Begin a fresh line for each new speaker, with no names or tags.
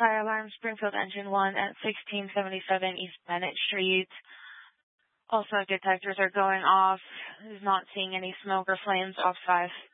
fire alarm, Springfield Engine 1 at 1677 East Bennett Street. All smoke detectors are going off. He's not seeing any smoke or flames outside.